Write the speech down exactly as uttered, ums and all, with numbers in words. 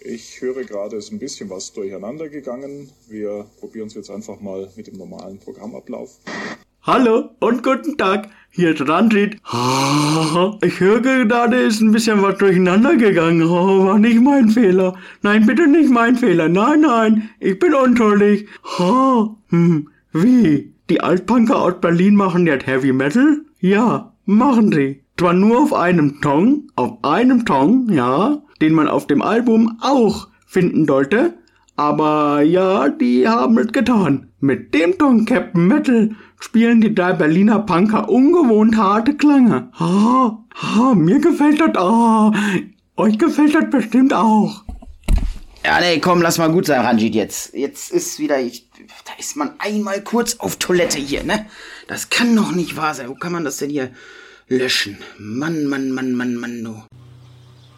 Ich höre gerade, es ist ein bisschen was durcheinander gegangen. Wir probieren es jetzt einfach mal mit dem normalen Programmablauf. Hallo und guten Tag, hier ist Randrit. Ich höre gerade, ist ein bisschen was durcheinander gegangen. Oh, war nicht mein Fehler. Nein, bitte nicht mein Fehler. Nein, nein, ich bin unschuldig. Hm, wie? Die Altpunker aus Berlin machen jetzt Heavy Metal? Ja, machen sie. Zwar nur auf einem Song, auf einem Song, ja, den man auf dem Album auch finden sollte, aber ja, die haben es getan. Mit dem Song Captain Metal spielen die drei Berliner Punker ungewohnt harte Klänge. Ah, ah, mir gefällt das auch. Euch gefällt das bestimmt auch. Ja, nee, komm, lass mal gut sein, Ranjit, jetzt. Jetzt ist wieder, ich, da ist man einmal kurz auf Toilette hier, ne? Das kann doch nicht wahr sein. Wo kann man das denn hier löschen? Mann, Mann, Mann, Mann, Mann, du.